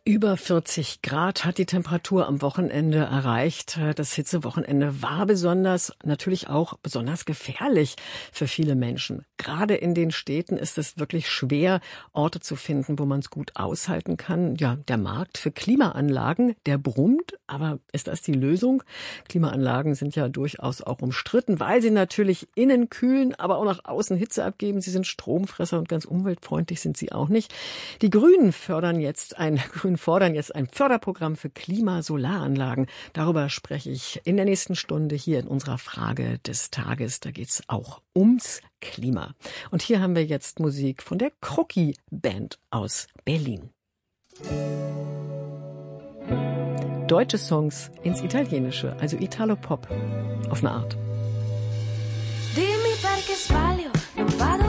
Über 40 Grad hat die Temperatur am Wochenende erreicht. Das Hitzewochenende war natürlich auch besonders gefährlich für viele Menschen. Gerade in den Städten ist es wirklich schwer, Orte zu finden, wo man es gut aushalten kann. Ja, der Markt für Klimaanlagen, der brummt. Aber ist das die Lösung? Klimaanlagen sind ja durchaus auch umstritten, weil sie natürlich innen kühlen, aber auch nach außen Hitze abgeben. Sie sind Stromfresser und ganz umweltfreundlich sind sie auch nicht. Die Grünen fordern jetzt ein Förderprogramm für Klimasolaranlagen. Darüber spreche ich in der nächsten Stunde hier in unserer Frage des Tages. Da geht es auch ums Klima. Und hier haben wir jetzt Musik von der Crocchi Band aus Berlin. Deutsche Songs ins Italienische, also Italo-Pop auf eine Art. Dimmi perché sbaglio, non vado